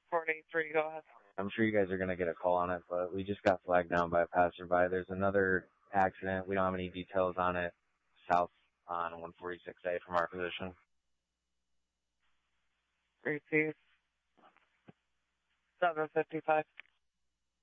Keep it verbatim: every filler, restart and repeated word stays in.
four eight three, go ahead. I'm sure you guys are going to get a call on it, but we just got flagged down by a passerby. There's another accident. We don't have any details on it. South on one forty-six A from our position. Receive. seven fifty-five.